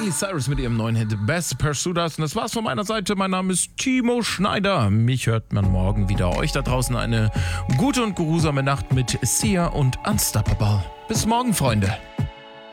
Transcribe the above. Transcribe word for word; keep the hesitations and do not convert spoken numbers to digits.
Miley Cyrus mit ihrem neuen Hit Best Pursuit Us. Und das war's von meiner Seite. Mein Name ist Timo Schneider. Mich hört man morgen wieder. Euch da draußen eine gute und geruhsame Nacht mit Sia und Unstoppable. Bis morgen, Freunde.